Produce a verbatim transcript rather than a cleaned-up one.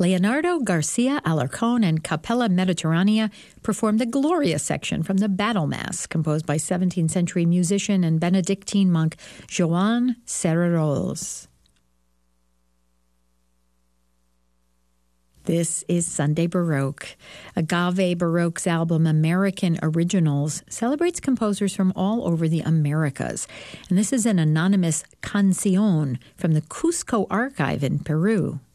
Leonardo Garcia Alarcón and Capella Mediterranea performed the Gloria section from the Battle Mass, composed by seventeenth century musician and Benedictine monk Joan Serrarols. This is Sunday Baroque. Agave Baroque's album American Originals celebrates composers from all over the Americas. And this is an anonymous canción from the Cusco Archive in Peru.